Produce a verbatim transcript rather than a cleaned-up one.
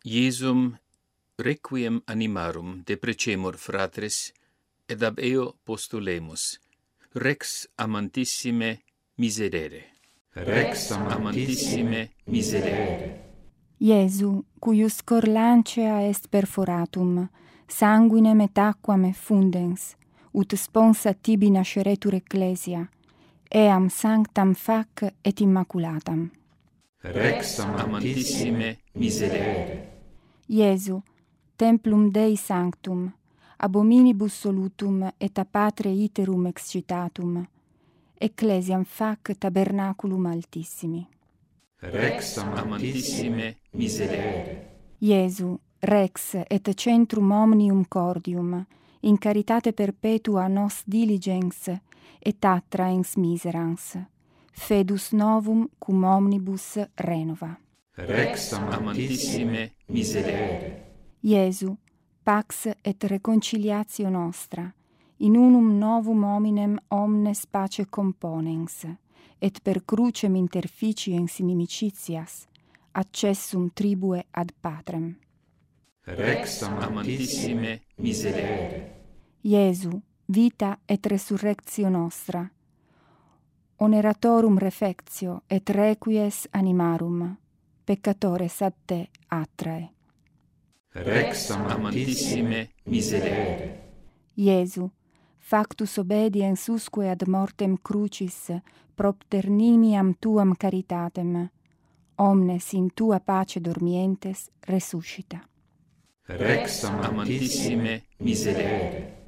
Iesum requiem animarum deprecemur fratres, et ab eo postulemus. Rex amantissime miserere. Rex amantissime miserere. Iesu, cuius cor lancea est perforatum, sanguinem et aquam effundens, ut sponsa tibi nasceretur ecclesia, eam sanctam fac et immaculatam. Rex amantissime miserere. Iesu, templum Dei sanctum, ab hominibus solutum et a patre iterum excitatum, ecclesiam fac tabernaculum altissimi. Rex amantissime miserere. Iesu, rex et centrum omnium cordium, in caritate perpetua nos diligens et atra ens miserans, fedus novum cum omnibus renova. Rex amantissime miserere. Iesu, pax et reconciliatio nostra, in unum novum hominem omnes pace componens, et per crucem interficiens inimicitias, accessum tribue ad patrem. Rex amantissime miserere. Iesu, vita et resurrectio nostra, oneratorum refectio et requies animarum, peccatores ad te atrae. Rex amantissime miserere. Iesu, factus obediens usque ad mortem crucis, propter nimiam tuam caritatem, omnes in tua pace dormientes resuscita. Rex amantissime miserere.